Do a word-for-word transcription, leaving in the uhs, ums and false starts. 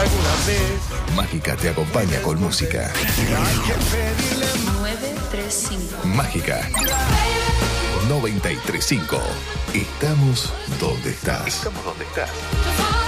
alguna vez. Mágica te acompaña con música. nueve tres cinco. Mágica noventa y tres punto cinco. Estamos donde estás. Estamos donde estás.